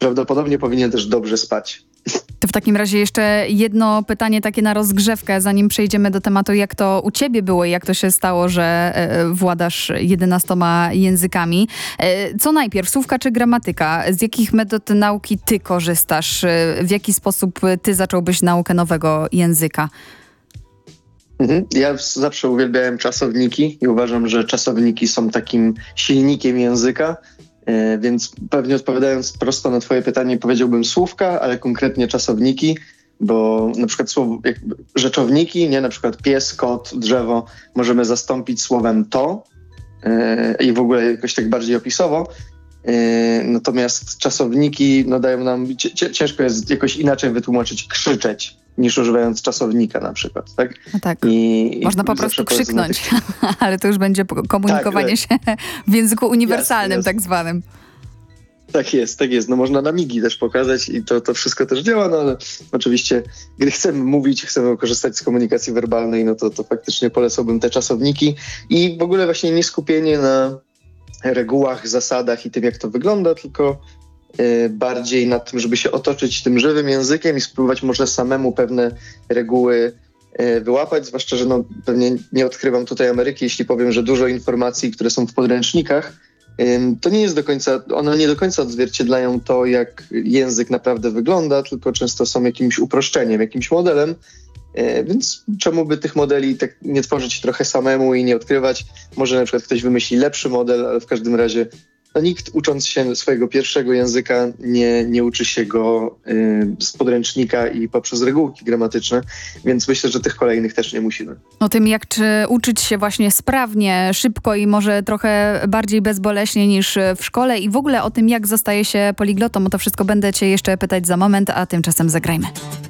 prawdopodobnie powinien też dobrze spać. To w takim razie jeszcze jedno pytanie takie na rozgrzewkę, zanim przejdziemy do tematu, jak to u ciebie było i jak to się stało, że władasz 11 językami. Co najpierw, słówka czy gramatyka? Z jakich metod nauki ty korzystasz? W jaki sposób ty zacząłbyś naukę nowego języka? Ja zawsze uwielbiałem czasowniki i uważam, że czasowniki są takim silnikiem języka, więc pewnie odpowiadając prosto na twoje pytanie powiedziałbym słówka, ale konkretnie czasowniki, bo na przykład rzeczowniki, nie, na przykład pies, kot, drzewo możemy zastąpić słowem to i w ogóle jakoś tak bardziej opisowo. Natomiast czasowniki dają nam, ciężko jest jakoś inaczej wytłumaczyć krzyczeć, niż używając czasownika na przykład, tak? No tak, można po prostu krzyknąć, ale to już będzie komunikowanie się w języku uniwersalnym, jasne. Tak zwanym. Tak jest. Można na migi też pokazać i to wszystko też działa, ale oczywiście, gdy chcemy mówić, chcemy korzystać z komunikacji werbalnej, to faktycznie polecałbym te czasowniki i w ogóle właśnie nie skupienie na regułach, zasadach i tym, jak to wygląda, tylko bardziej na tym, żeby się otoczyć tym żywym językiem i spróbować może samemu pewne reguły wyłapać, zwłaszcza, że pewnie nie odkrywam tutaj Ameryki, jeśli powiem, że dużo informacji, które są w podręcznikach, to nie jest one nie do końca odzwierciedlają to, jak język naprawdę wygląda, tylko często są jakimś uproszczeniem, jakimś modelem, więc czemu by tych modeli tak nie tworzyć trochę samemu i nie odkrywać? Może na przykład ktoś wymyśli lepszy model, ale w każdym razie nikt ucząc się swojego pierwszego języka nie uczy się go z podręcznika i poprzez regułki gramatyczne, więc myślę, że tych kolejnych też nie musimy. O tym, jak uczyć się właśnie sprawnie, szybko i może trochę bardziej bezboleśnie niż w szkole i w ogóle o tym, jak zostaje się poliglotą, o to wszystko będę cię jeszcze pytać za moment, a tymczasem zagrajmy.